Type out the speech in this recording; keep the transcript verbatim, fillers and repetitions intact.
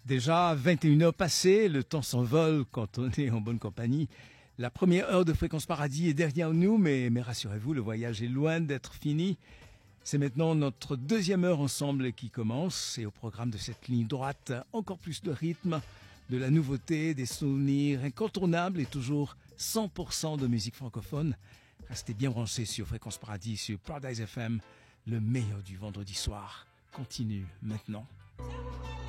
Déjà vingt et une heures passées, le temps s'envole quand on est en bonne compagnie. La première heure de Fréquence Paradis est derrière nous, mais, mais rassurez-vous, le voyage est loin d'être fini. C'est maintenant notre deuxième heure ensemble qui commence, et au programme de cette ligne droite, encore plus de rythme, de la nouveauté, des souvenirs incontournables et toujours cent pour cent de musique francophone. Restez bien branchés sur Fréquence Paradis, sur Paradise F M. Le meilleur du vendredi soir continue maintenant.